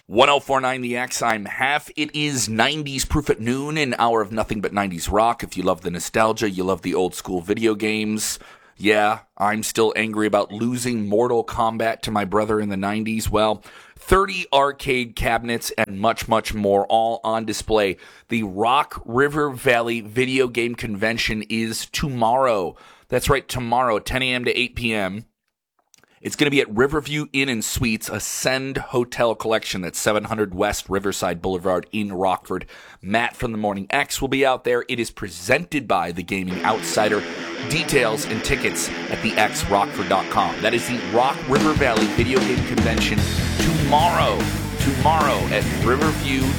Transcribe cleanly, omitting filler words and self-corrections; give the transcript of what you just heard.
1049 The X, I'm Half. It is 90s Proof at Noon, an hour of nothing but 90s rock. If you love the nostalgia, you love the old school video games. Yeah, I'm still angry about losing Mortal Kombat to my brother in the 90s. Well, 30 arcade cabinets and much, much more, all on display. The Rock River Valley Video Game Convention is tomorrow. That's right, tomorrow, 10 a.m. to 8 p.m. It's going to be at Riverview Inn and Suites, Ascend Hotel Collection. That's 700 West Riverside Boulevard in Rockford. Matt from the Morning X will be out there. It is presented by The Gaming Outsider. Details and tickets at thexrockford.com. That is the Rock River Valley Video Game Convention tomorrow at Riverview